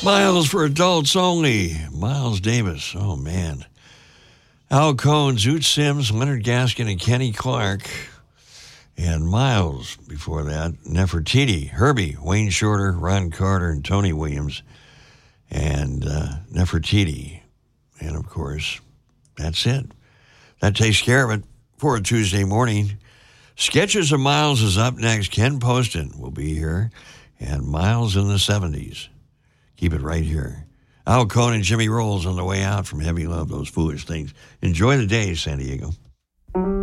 Miles for adults only. Miles Davis. Oh, man. Al Cohn, Zoot Sims, Leonard Gaskin, and Kenny Clark. And Miles before that. Nefertiti, Herbie, Wayne Shorter, Ron Carter, and Tony Williams. And Nefertiti. And, of course, that's it. That takes care of it for a Tuesday morning. Sketches of Miles is up next. Ken Poston will be here. And Miles in the 70s. Keep it right here. Al Cohn and Jimmy Rolls on the way out from Heavy Love, Those Foolish Things. Enjoy the day, San Diego.